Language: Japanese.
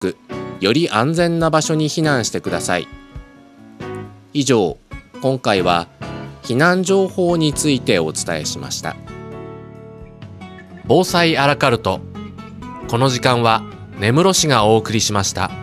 く、より安全な場所に避難してください。以上、今回は避難情報についてお伝えしました。防災アラカルト。この時間は根室市がお送りしました。